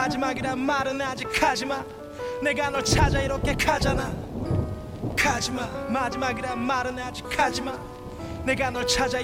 마지막이란 말은 아직 하지마. 내가 널 찾아 이렇게 가잖아. 가지마. 마지막이란 말은 아직 하지마. 내가 널 찾아